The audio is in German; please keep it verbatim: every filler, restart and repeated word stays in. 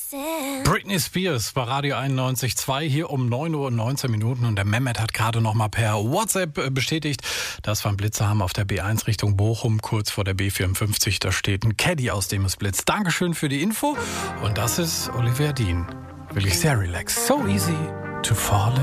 Britney Spears bei Radio einundneunzig Komma zwei hier um neun Uhr und neunzehn Minuten und der Mehmet hat gerade noch mal per WhatsApp bestätigt, dass wir einen Blitzer haben auf der B eins Richtung Bochum, kurz vor der B vierundfünfzig. Da steht ein Caddy, aus dem es blitzt. Dankeschön für die Info und das ist Olivia Dean. Will ich sehr relaxed. So easy to fall in